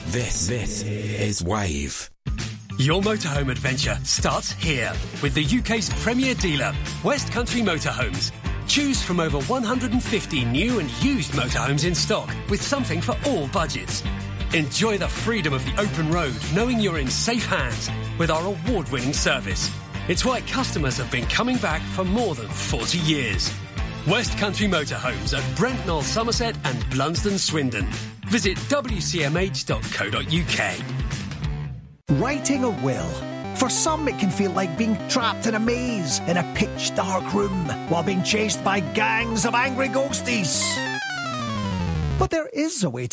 This is Wave. Your motorhome adventure starts here with the UK's premier dealer, West Country Motorhomes. Choose from over 150 new and used motorhomes in stock with something for all budgets. Enjoy the freedom of the open road, knowing you're in safe hands with our award-winning service. It's why customers have been coming back for more than 40 years. West Country Motorhomes at Brentnall, Somerset and Blunsdon, Swindon. Visit wcmh.co.uk. Writing a will. For some, it can feel like being trapped in a maze in a pitch-dark room while being chased by gangs of angry ghosties. But there is a way